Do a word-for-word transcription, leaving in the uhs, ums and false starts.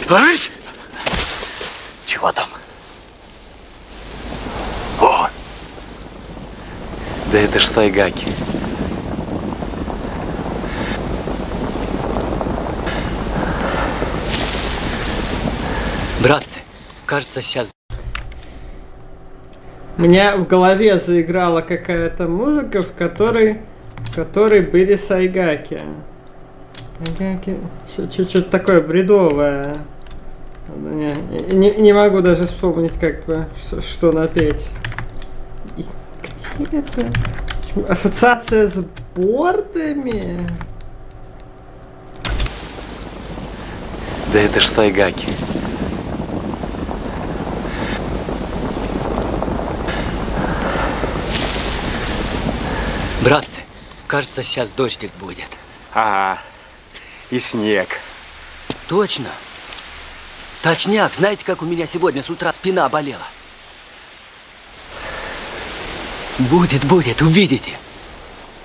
Ложись! Чего там? Вон! Да это ж Сайгаки. Братцы, кажется, сейчас... У меня в голове заиграла какая-то музыка, в которой, в которой были Сайгаки. Сайгаки... Что-то такое бредовое. Не, не, не могу даже вспомнить, как бы, что, что напеть. И где это? Ассоциация с бордами? Да это ж Сайгаки. Братцы, кажется, сейчас дождик будет. Ага, и снег. Точно. Точняк. Знаете, как у меня сегодня с утра спина болела? Будет, будет, увидите.